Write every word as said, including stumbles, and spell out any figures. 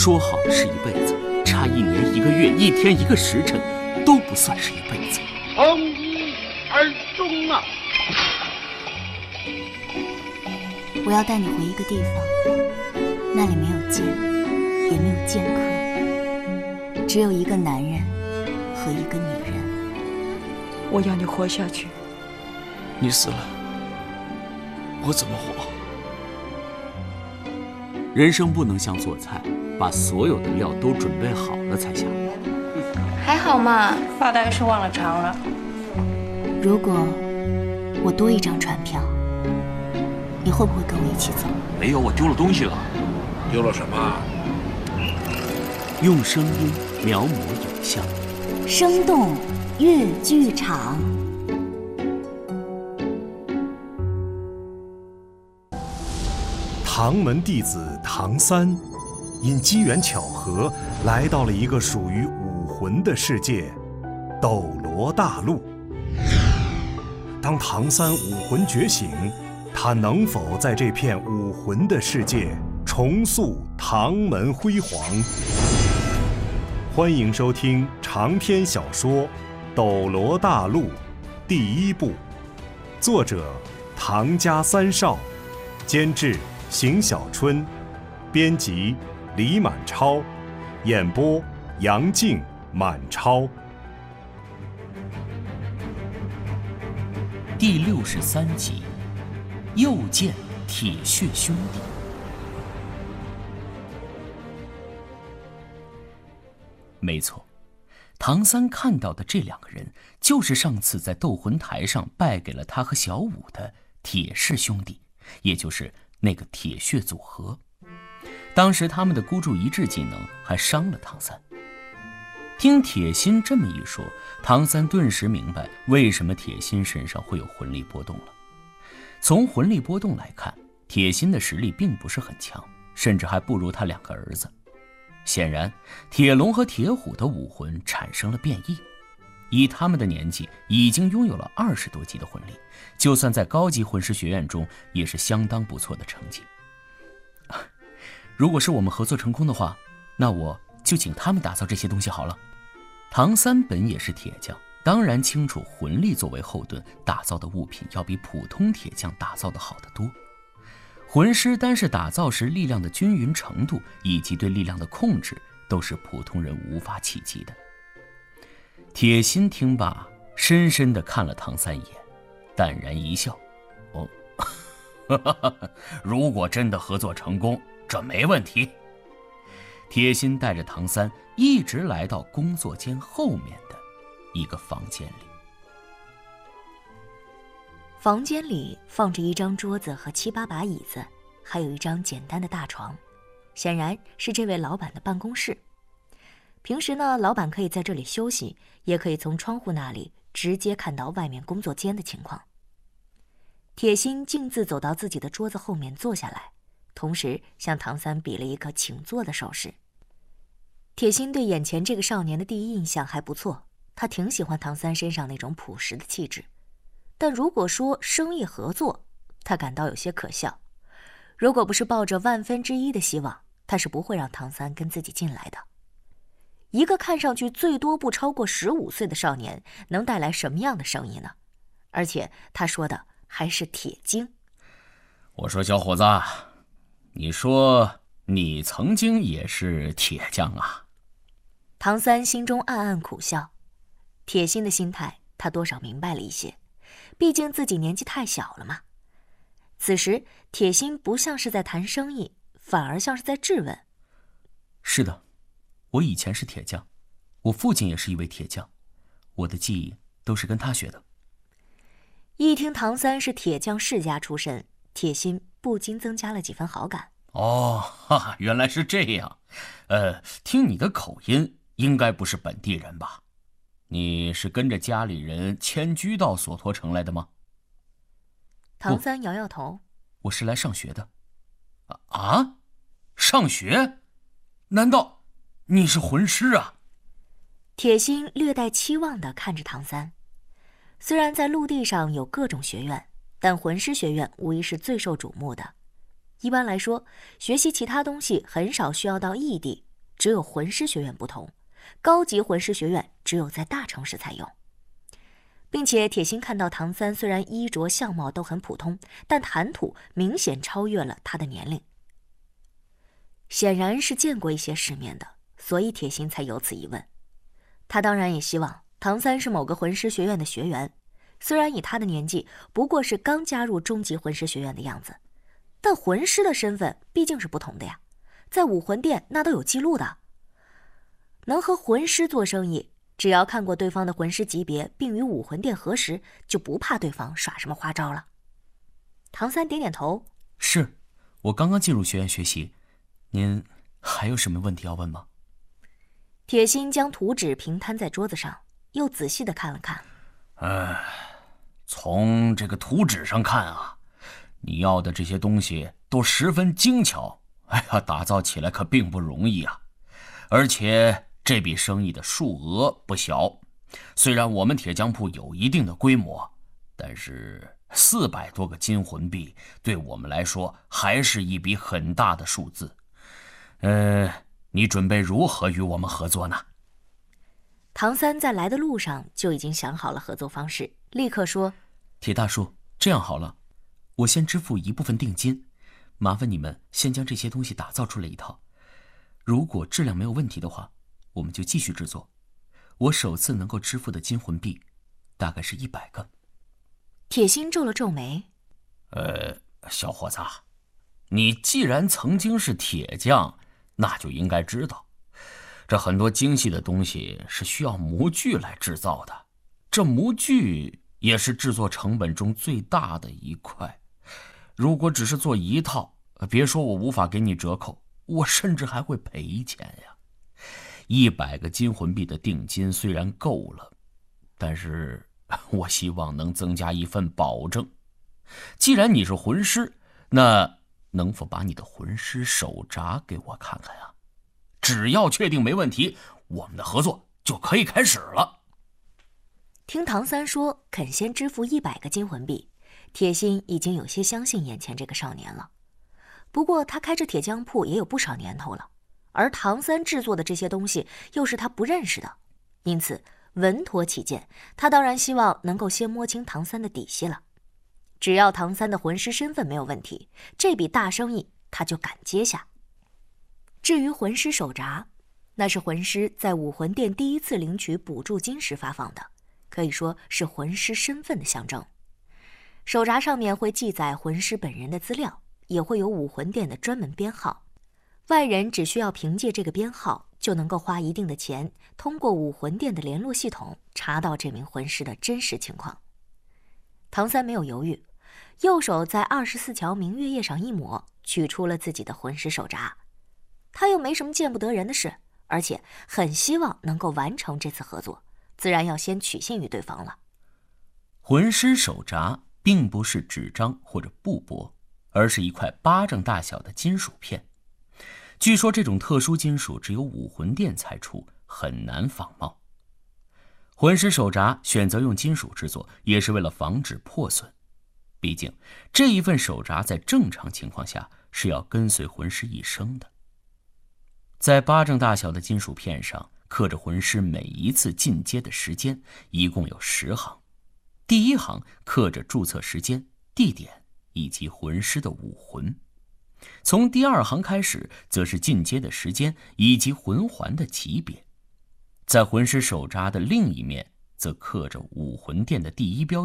说好的是一辈子，差一年一个月、一天一个时辰，都不算是一辈子。 从一而终啊！ 我要带你回一个地方，那里没有剑，也没有剑客，只有一个男人和一个女人。 我要你活下去。 你死了，我怎么活？ 人生不能像做菜，把所有的料都准备好了才下锅。 还好嘛，发大概是忘了尝了。 如果我多一张船票，你会不会跟我一起走？ 没有，我丢了东西了。 丢了什么？ 用声音描摹影像， 生动粤剧场。 唐门弟子唐三，因机缘巧合来到了一个属于武魂的世界——斗罗大陆。当唐三武魂觉醒，他能否在这片武魂的世界重塑唐门辉煌？欢迎收听长篇小说《斗罗大陆》第一部，作者唐家三少，监制邢小春，编辑李满超，演播杨静、满超。 第六十三集，又见铁血兄弟。没错，唐三看到的这两个人，就是上次在斗魂台上败给了他和小舞的铁氏兄弟，也就是那个铁血组合。当时他们的孤注一掷技能还伤了唐三。听铁心这么一说，唐三顿时明白为什么铁心身上会有魂力波动了。从魂力波动来看，铁心的实力并不是很强，甚至还不如他两个儿子。显然，铁龙和铁虎的武魂产生了变异，以他们的年纪，已经拥有了二十多级的魂力，就算在高级魂师学院中，也是相当不错的成绩。如果是我们合作成功的话，那我就请他们打造这些东西好了。唐三本也是铁匠，当然清楚魂力作为后盾打造的物品要比普通铁匠打造的好得多。魂师单是打造时力量的均匀程度以及对力量的控制，都是普通人无法企及的。铁心听罢，深深地看了唐三一眼，淡然一笑：“哦，如果真的合作成功，这没问题。”铁心带着唐三一直来到工作间后面的一个房间里。 房间里放着一张桌子和七八把椅子，还有一张简单的大床，显然是这位老板的办公室。平时呢，老板可以在这里休息，也可以从窗户那里直接看到外面工作间的情况。铁心径自走到自己的桌子后面坐下来，同时向唐三比了一个请坐的手势。铁心对眼前这个少年的第一印象还不错，他挺喜欢唐三身上那种朴实的气质。但如果说生意合作，他感到有些可笑。如果不是抱着万分之一的希望，他是不会让唐三跟自己进来的。一个看上去最多不超过十五岁的少年，能带来什么样的生意呢？而且他说的还是铁精。 我说小伙子，你说你曾经也是铁匠啊？ 唐三心中暗暗苦笑，铁心的心态他多少明白了一些，毕竟自己年纪太小了嘛。此时铁心不像是在谈生意，反而像是在质问。 是的，我以前是铁匠，我父亲也是一位铁匠，我的技艺都是跟他学的。 一听唐三是铁匠世家出身，铁心不禁增加了几分好感。 哦，哈哈，原来是这样。呃，听你的口音，应该不是本地人吧？你是跟着家里人迁居到索托城来的吗？ 唐三摇摇头， 我是来上学的。啊？上学？难道你是魂师啊？ 铁心略带期望地看着唐三。虽然在陆地上有各种学院，但魂师学院无疑是最受瞩目的。一般来说，学习其他东西很少需要到异地， 只有魂师学院不同，高级魂师学院只有在大城市才有。并且铁心看到唐三虽然衣着相貌都很普通，但谈吐明显超越了他的年龄，显然是见过一些世面的，所以铁心才有此疑问。他当然也希望唐三是某个魂师学院的学员，虽然以他的年纪不过是刚加入终极魂师学院的样子，但魂师的身份毕竟是不同的呀，在武魂殿那都有记录的。能和魂师做生意，只要看过对方的魂师级别并与武魂殿核实，就不怕对方耍什么花招了。唐三点点头， 是，我刚刚进入学院学习，您还有什么问题要问吗？ 铁心将图纸平摊在桌子上，又仔细地看了看。 哎，从这个图纸上看啊，你要的这些东西都十分精巧，哎呀，打造起来可并不容易啊。而且这笔生意的数额不小，虽然我们铁匠铺有一定的规模，但是四百多个金魂币对我们来说还是一笔很大的数字。呃，你准备如何与我们合作呢？ 唐三在来的路上就已经想好了合作方式，立刻说： 铁大叔，这样好了，我先支付一部分定金，麻烦你们先将这些东西打造出来一套，如果质量没有问题的话，我们就继续制作。我首次能够支付的金魂币大概是一百个。 铁心皱了皱眉， 呃，小伙子，你既然曾经是铁匠，那就应该知道，这很多精细的东西是需要模具来制造的，这模具也是制作成本中最大的一块。如果只是做一套，别说我无法给你折扣，我甚至还会赔钱呀。一百个金魂币的定金虽然够了，但是我希望能增加一份保证。既然你是魂师，那能否把你的魂师手札给我看看啊？只要确定没问题，我们的合作就可以开始了。 听唐三说肯先支付一百个金魂币，铁心已经有些相信眼前这个少年了。不过他开着铁匠铺也有不少年头了，而唐三制作的这些东西又是他不认识的，因此稳妥起见，他当然希望能够先摸清唐三的底细了。只要唐三的魂师身份没有问题，这笔大生意他就敢接下。至于魂师手札，那是魂师在武魂殿第一次领取补助金时发放的，可以说是魂师身份的象征。手札上面会记载魂师本人的资料，也会有武魂殿的专门编号，外人只需要凭借这个编号就能够花一定的钱，通过武魂殿的联络系统查到这名魂师的真实情况。唐三没有犹豫，右手在二十四桥明月夜上一抹，取出了自己的魂师手札。他又没什么见不得人的事，而且很希望能够完成这次合作，自然要先取信于对方了。 魂师手札并不是纸张或者布帛，而是一块巴掌大小的金属片。据说这种特殊金属只有武魂殿才出，很难仿冒。魂师手札选择用金属制作，也是为了防止破损。毕竟这一份手札在正常情况下是要跟随魂师一生的。在巴掌大小的金属片上刻着魂师每一次进阶的时间，一共有十行。第一行刻着注册时间、地点以及魂师的武魂。从第二行开始，则是进阶的时间以及魂环的级别。在魂师手札的另一面，则刻着武魂殿的第一标